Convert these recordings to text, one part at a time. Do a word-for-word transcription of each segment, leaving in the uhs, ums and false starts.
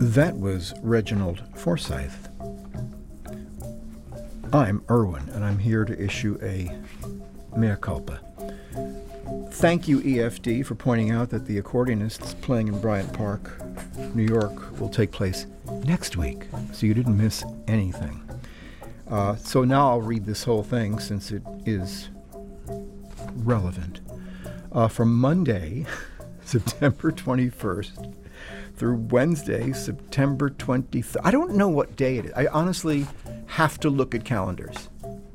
That was Reginald Forsyth. I'm Irwin, and I'm here to issue a mea culpa. Thank you, E F D, for pointing out that the accordionists playing in Bryant Park, New York, will take place next week, so you didn't miss anything. Uh, so now I'll read this whole thing since it is relevant. Uh, from Monday, September twenty-first, through Wednesday, September twenty-third. I don't know what day it is. I honestly have to look at calendars.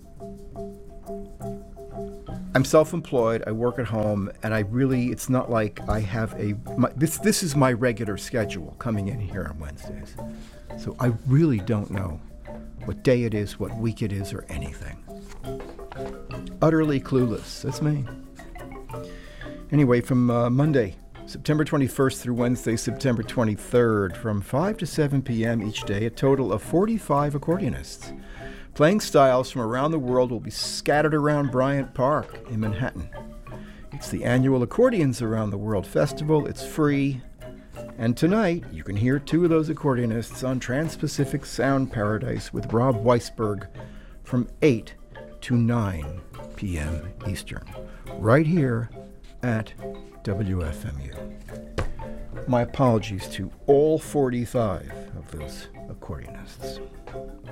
I'm self-employed, I work at home, and I really, it's not like I have a, my, this this is my regular schedule coming in here on Wednesdays. So I really don't know what day it is, what week it is, or anything. Utterly clueless, that's me. Anyway, from uh, Monday, September twenty-first through Wednesday, September twenty-third, from five to seven p.m. each day, a total of forty-five accordionists. Playing styles from around the world will be scattered around Bryant Park in Manhattan. It's the annual Accordions Around the World Festival. It's free. And tonight, you can hear two of those accordionists on Trans-Pacific Sound Paradise with Rob Weisberg from eight to nine p.m. Eastern, right here at W F M U. My apologies to all forty-five of those accordionists.